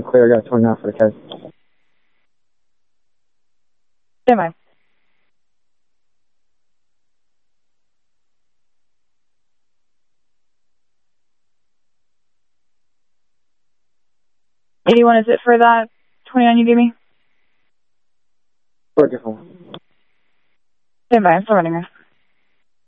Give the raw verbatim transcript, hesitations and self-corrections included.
clear. I got twenty-nine for the case. Stand by. eighty-one, is it for that twenty-nine you gave me? For a different one. Stand by, I'm still running her.